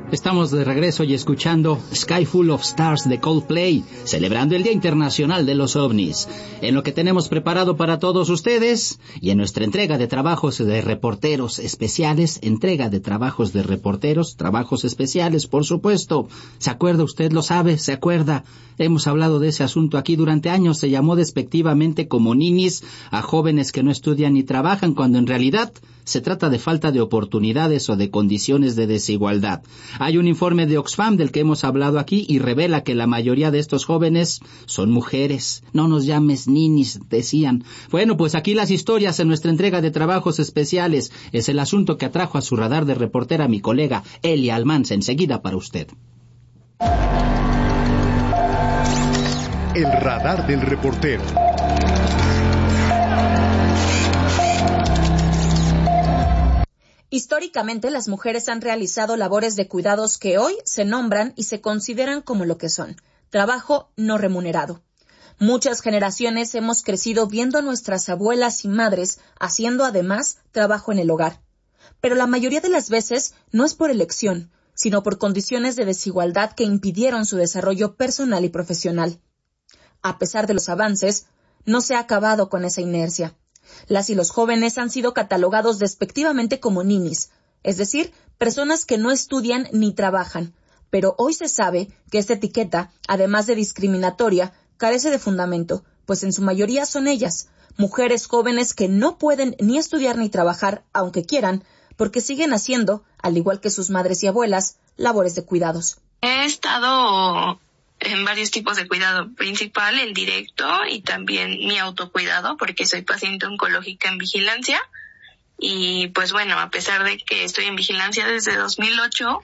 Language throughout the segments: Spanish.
Estamos de regreso y escuchando Sky Full of Stars de Coldplay, celebrando el Día Internacional de los OVNIs. En lo que tenemos preparado para todos ustedes, y en nuestra entrega de trabajos de reporteros especiales, trabajos especiales, por supuesto. ¿Se acuerda? Usted lo sabe, ¿se acuerda? Hemos hablado de ese asunto aquí durante años. Se llamó despectivamente como ninis a jóvenes que no estudian ni trabajan, cuando en realidad se trata de falta de oportunidades o de condiciones de desigualdad. Hay un informe de Oxfam del que hemos hablado aquí y revela que la mayoría de estos jóvenes son mujeres. No nos llames ninis, decían. Bueno, pues aquí las historias en nuestra entrega de trabajos especiales. Es el asunto que atrajo a su radar de reportera mi colega Elia Almanza. Enseguida para usted. El radar del reportero. Históricamente, las mujeres han realizado labores de cuidados que hoy se nombran y se consideran como lo que son: trabajo no remunerado. Muchas generaciones hemos crecido viendo a nuestras abuelas y madres haciendo además trabajo en el hogar. Pero la mayoría de las veces no es por elección, sino por condiciones de desigualdad que impidieron su desarrollo personal y profesional. A pesar de los avances, no se ha acabado con esa inercia. Las y los jóvenes han sido catalogados despectivamente como ninis, es decir, personas que no estudian ni trabajan. Pero hoy se sabe que esta etiqueta, además de discriminatoria, carece de fundamento, pues en su mayoría son ellas, mujeres jóvenes que no pueden ni estudiar ni trabajar, aunque quieran, porque siguen haciendo, al igual que sus madres y abuelas, labores de cuidados. He estado en varios tipos de cuidado, principal, el directo, y también mi autocuidado, porque soy paciente oncológica en vigilancia. Y pues bueno, a pesar de que estoy en vigilancia desde 2008,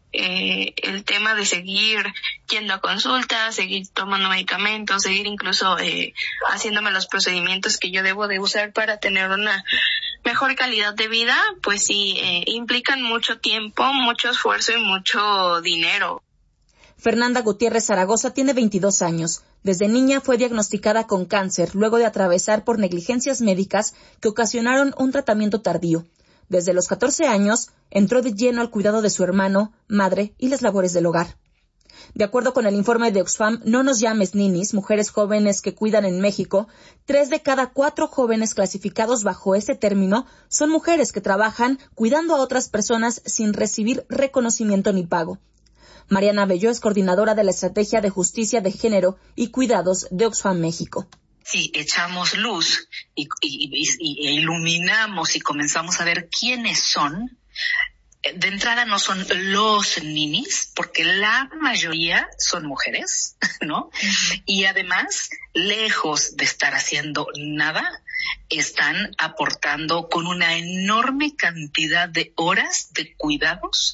el tema de seguir yendo a consultas, seguir tomando medicamentos, seguir incluso haciéndome los procedimientos que yo debo de usar para tener una mejor calidad de vida, pues sí, implican mucho tiempo, mucho esfuerzo y mucho dinero. Fernanda Gutiérrez Zaragoza tiene 22 años. Desde niña fue diagnosticada con cáncer luego de atravesar por negligencias médicas que ocasionaron un tratamiento tardío. Desde los 14 años entró de lleno al cuidado de su hermano, madre y las labores del hogar. De acuerdo con el informe de Oxfam, No nos llames ninis, mujeres jóvenes que cuidan en México, 3 de cada 4 jóvenes clasificados bajo este término son mujeres que trabajan cuidando a otras personas sin recibir reconocimiento ni pago. Mariana Belló es coordinadora de la Estrategia de Justicia de Género y Cuidados de Oxfam México. Si echamos luz e iluminamos y comenzamos a ver quiénes son, de entrada no son los ninis, porque la mayoría son mujeres, ¿no? Uh-huh. Y además, lejos de estar haciendo nada, están aportando con una enorme cantidad de horas de cuidados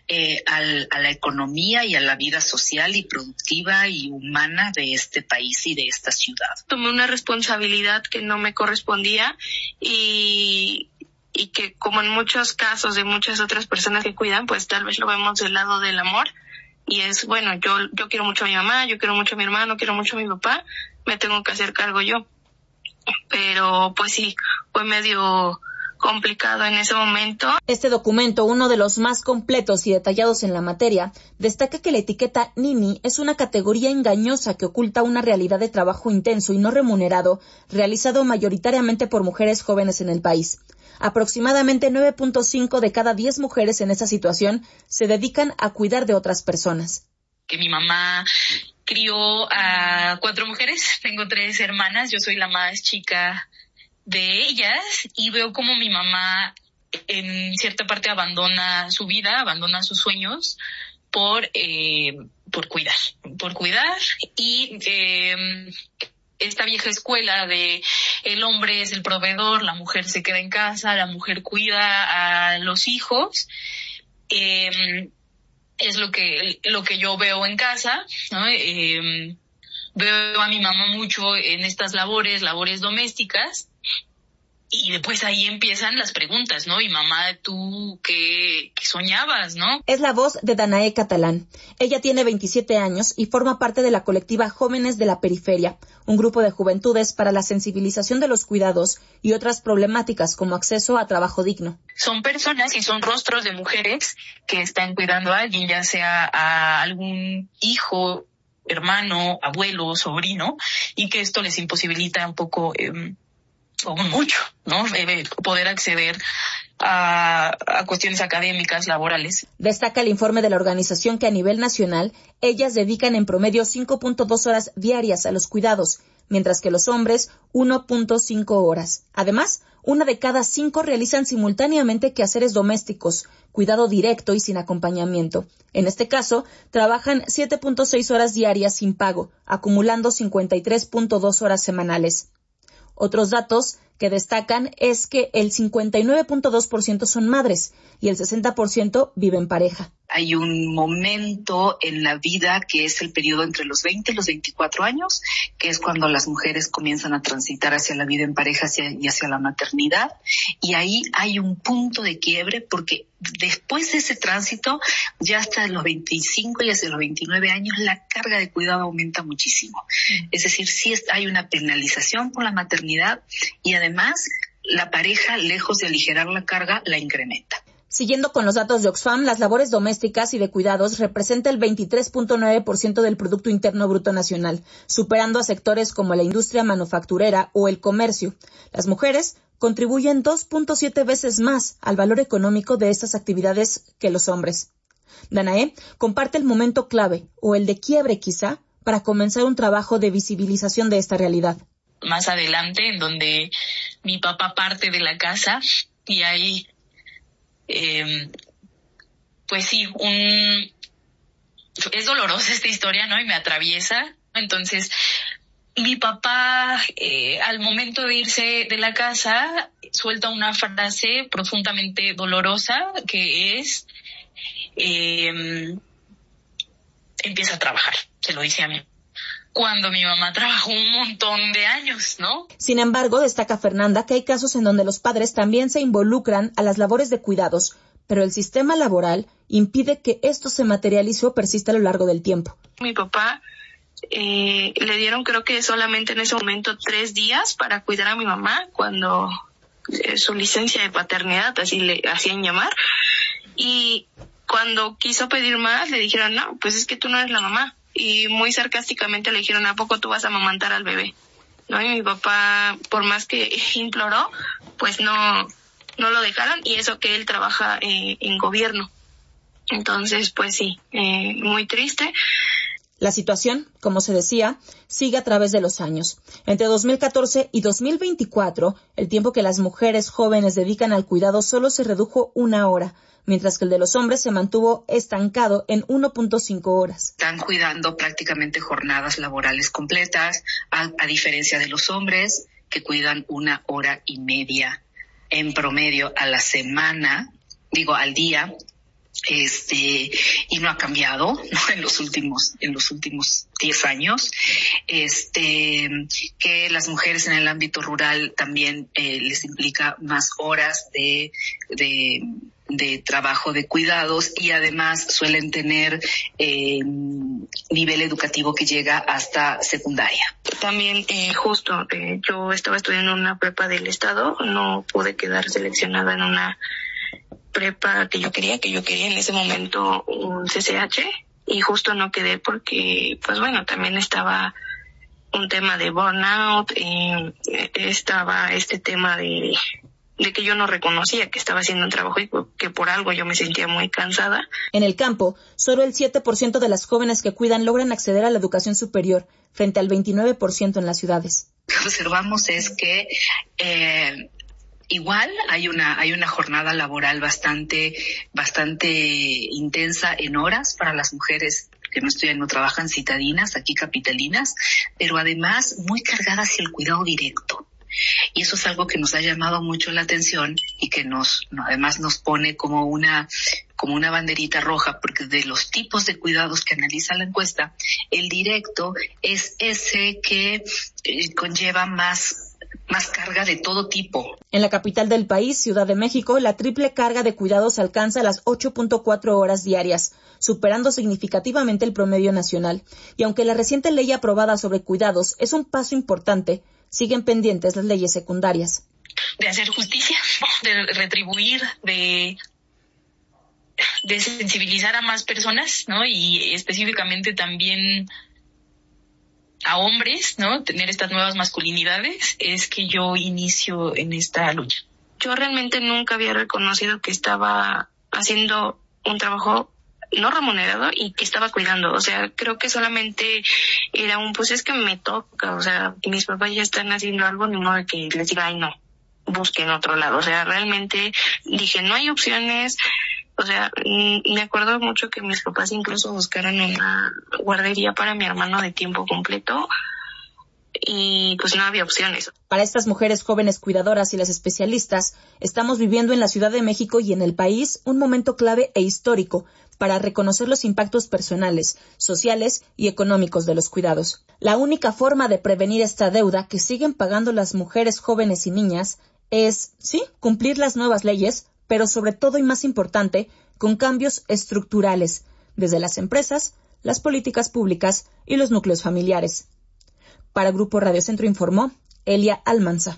a la economía y a la vida social y productiva y humana de este país y de esta ciudad. Tomé una responsabilidad que no me correspondía y que, como en muchos casos de muchas otras personas que cuidan, pues tal vez lo vemos del lado del amor. Y es, bueno, yo quiero mucho a mi mamá, yo quiero mucho a mi hermano, quiero mucho a mi papá, me tengo que hacer cargo yo. Pero pues sí, fue medio complicado en ese momento. Este documento, uno de los más completos y detallados en la materia, destaca que la etiqueta Nini es una categoría engañosa que oculta una realidad de trabajo intenso y no remunerado, realizado mayoritariamente por mujeres jóvenes en el país. Aproximadamente 9.5 de cada 10 mujeres en esa situación se dedican a cuidar de otras personas. Que mi mamá crió a 4 mujeres, tengo 3 hermanas, yo soy la más chica de ellas y veo como mi mamá en cierta parte abandona su vida, abandona sus sueños por cuidar y esta vieja escuela de el hombre es el proveedor, la mujer se queda en casa, la mujer cuida a los hijos, es lo que yo veo en casa, ¿no? Veo a mi mamá mucho en estas labores domésticas Y después ahí empiezan las preguntas, ¿no? Y mamá, ¿tú qué soñabas, no? Es la voz de Danae Catalán. Ella tiene 27 años y forma parte de la colectiva Jóvenes de la Periferia, un grupo de juventudes para la sensibilización de los cuidados y otras problemáticas como acceso a trabajo digno. Son personas y son rostros de mujeres que están cuidando a alguien, ya sea a algún hijo, hermano, abuelo, sobrino, y que esto les imposibilita un poco o mucho, ¿no? Poder acceder a cuestiones académicas, laborales. Destaca el informe de la organización que a nivel nacional ellas dedican en promedio 5.2 horas diarias a los cuidados, mientras que los hombres 1.5 horas. Además, 1 de cada 5 realizan simultáneamente quehaceres domésticos, cuidado directo y sin acompañamiento. En este caso, trabajan 7.6 horas diarias sin pago, acumulando 53.2 horas semanales. Otros datos que destacan es que el 59.2% son madres y el 60% vive en pareja. Hay un momento en la vida que es el periodo entre los 20 y los 24 años, que es cuando las mujeres comienzan a transitar hacia la vida en pareja y hacia la maternidad. Y ahí hay un punto de quiebre porque después de ese tránsito, ya hasta los 25 y hacia los 29 años, la carga de cuidado aumenta muchísimo. Es decir, sí hay una penalización por la maternidad y además la pareja, lejos de aligerar la carga, la incrementa. Siguiendo con los datos de Oxfam, las labores domésticas y de cuidados representa el 23.9% del Producto Interno Bruto Nacional, superando a sectores como la industria manufacturera o el comercio. Las mujeres contribuyen 2.7 veces más al valor económico de estas actividades que los hombres. Danae comparte el momento clave, o el de quiebre quizá, para comenzar un trabajo de visibilización de esta realidad. Más adelante, en donde mi papá parte de la casa y ahí pues sí, es dolorosa esta historia, ¿no? Y me atraviesa. Entonces, mi papá, al momento de irse de la casa, suelta una frase profundamente dolorosa que es, empieza a trabajar, se lo dice a mí. Cuando mi mamá trabajó un montón de años, ¿no? Sin embargo, destaca Fernanda que hay casos en donde los padres también se involucran a las labores de cuidados, pero el sistema laboral impide que esto se materialice o persista a lo largo del tiempo. Mi papá le dieron, creo que solamente en ese momento 3 días para cuidar a mi mamá cuando su licencia de paternidad, así le hacían llamar, y cuando quiso pedir más le dijeron, no, pues es que tú no eres la mamá. Y muy sarcásticamente le dijeron, ¿a poco tú vas a amamantar al bebé? ¿No? Y mi papá, por más que imploró, pues no lo dejaron, y eso que él trabaja en gobierno. Entonces, pues sí, muy triste. La situación, como se decía, sigue a través de los años. Entre 2014 y 2024, el tiempo que las mujeres jóvenes dedican al cuidado solo se redujo 1 hora, mientras que el de los hombres se mantuvo estancado en 1.5 horas. Están cuidando prácticamente jornadas laborales completas, a diferencia de los hombres, que cuidan 1 hora y media en promedio a la semana, al día. Y no ha cambiado, ¿no? en los últimos 10 años, que las mujeres en el ámbito rural también les implica más horas de trabajo de cuidados, y además suelen tener nivel educativo que llega hasta secundaria. También yo estaba estudiando en una prepa del estado, no pude quedar seleccionada en una prepa que yo quería en ese momento un CCH, y justo no quedé porque, pues bueno, también estaba un tema de burnout, estaba este tema de que yo no reconocía que estaba haciendo un trabajo y que por algo yo me sentía muy cansada. En el campo, solo el 7% de las jóvenes que cuidan logran acceder a la educación superior, frente al 29% en las ciudades. Lo que observamos es que igual hay una jornada laboral bastante intensa en horas para las mujeres que no estudian, no trabajan, citadinas, aquí capitalinas, pero además muy cargadas hacia el cuidado directo. Y eso es algo que nos ha llamado mucho la atención y que además nos pone como una banderita roja, porque de los tipos de cuidados que analiza la encuesta, el directo es ese que conlleva más más carga de todo tipo. En la capital del país, Ciudad de México, la triple carga de cuidados alcanza las 8.4 horas diarias, superando significativamente el promedio nacional. Y aunque la reciente ley aprobada sobre cuidados es un paso importante, siguen pendientes las leyes secundarias. De hacer justicia, de retribuir, de sensibilizar a más personas, ¿no? Y específicamente también a hombres, ¿no? Tener estas nuevas masculinidades, es que yo inicio en esta lucha. Yo realmente nunca había reconocido que estaba haciendo un trabajo no remunerado y que estaba cuidando. O sea, creo que solamente era pues es que me toca. O sea, mis papás ya están haciendo algo, ni modo de que les diga, ay, no, busquen otro lado. O sea, realmente dije, no hay opciones. O sea, me acuerdo mucho que mis papás incluso buscaron una guardería para mi hermano de tiempo completo y pues no había opciones. Para estas mujeres jóvenes cuidadoras y las especialistas, estamos viviendo en la Ciudad de México y en el país un momento clave e histórico para reconocer los impactos personales, sociales y económicos de los cuidados. La única forma de prevenir esta deuda que siguen pagando las mujeres jóvenes y niñas es, sí, cumplir las nuevas leyes, pero sobre todo y más importante, con cambios estructurales, desde las empresas, las políticas públicas y los núcleos familiares. Para Grupo Radio Centro informó Elia Almanza.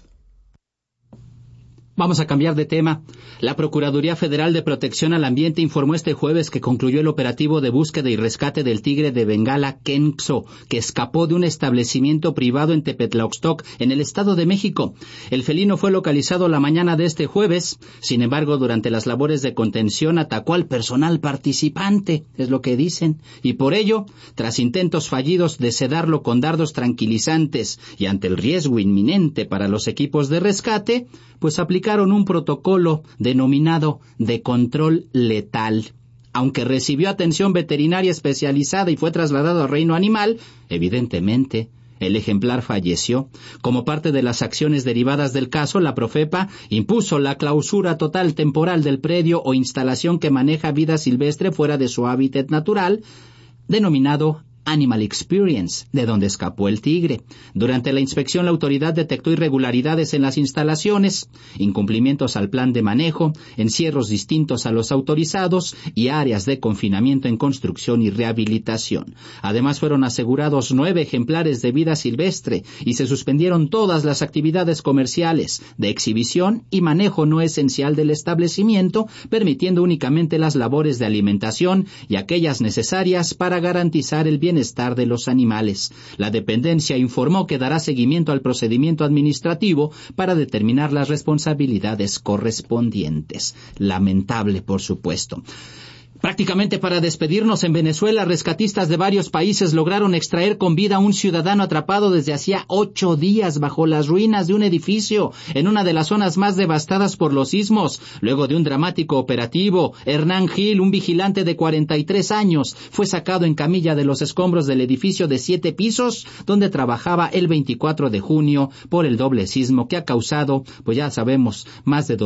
Vamos a cambiar de tema. La Procuraduría Federal de Protección al Ambiente informó este jueves que concluyó el operativo de búsqueda y rescate del tigre de Bengala Kenzo, que escapó de un establecimiento privado en Tepetlaoxtoc, en el Estado de México. El felino fue localizado la mañana de este jueves. Sin embargo, durante las labores de contención atacó al personal participante, es lo que dicen, y por ello, tras intentos fallidos de sedarlo con dardos tranquilizantes y ante el riesgo inminente para los equipos de rescate, pues aplicaron un protocolo denominado de control letal. Aunque recibió atención veterinaria especializada y fue trasladado al reino animal, evidentemente, el ejemplar falleció. Como parte de las acciones derivadas del caso, la Profepa impuso la clausura total temporal del predio o instalación que maneja vida silvestre fuera de su hábitat natural, denominado Animal Experience, de donde escapó el tigre. Durante la inspección, la autoridad detectó irregularidades en las instalaciones, incumplimientos al plan de manejo, encierros distintos a los autorizados y áreas de confinamiento en construcción y rehabilitación. Además, fueron asegurados 9 ejemplares de vida silvestre y se suspendieron todas las actividades comerciales, de exhibición y manejo no esencial del establecimiento, permitiendo únicamente las labores de alimentación y aquellas necesarias para garantizar el bienestar de los animales. La dependencia informó que dará seguimiento al procedimiento administrativo para determinar las responsabilidades correspondientes. Lamentable, por supuesto. Prácticamente para despedirnos, en Venezuela, rescatistas de varios países lograron extraer con vida a un ciudadano atrapado desde hacía 8 días bajo las ruinas de un edificio en una de las zonas más devastadas por los sismos. Luego de un dramático operativo, Hernán Gil, un vigilante de 43 años, fue sacado en camilla de los escombros del edificio de 7 pisos donde trabajaba el 24 de junio por el doble sismo que ha causado, pues ya sabemos, más de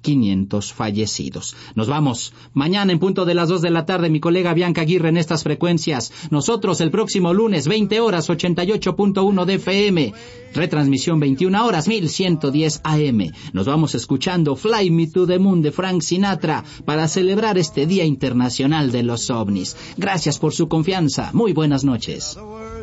2.500 fallecidos. Nos vamos mañana en punto de las 2 de la tarde, mi colega Bianca Aguirre en estas frecuencias. Nosotros el próximo lunes, 20 horas, 88.1 de FM. Retransmisión 21 horas, 1110 AM. Nos vamos escuchando Fly Me to the Moon de Frank Sinatra para celebrar este Día Internacional de los OVNIs. Gracias por su confianza. Muy buenas noches.